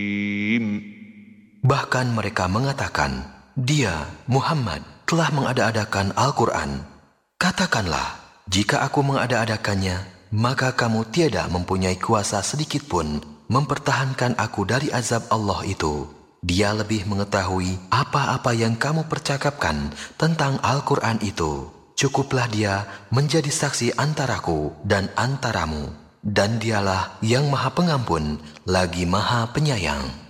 Bahkan mereka mengatakan, dia, Muhammad, telah mengada-adakan Al-Quran. Katakanlah, jika aku mengada-adakannya, maka kamu tiada mempunyai kuasa sedikit pun mempertahankan aku dari azab Allah itu. Dia lebih mengetahui apa-apa yang kamu percakapkan tentang Al-Quran itu. Cukuplah dia menjadi saksi antaraku dan antaramu. Dan dialah yang Maha Pengampun lagi Maha Penyayang.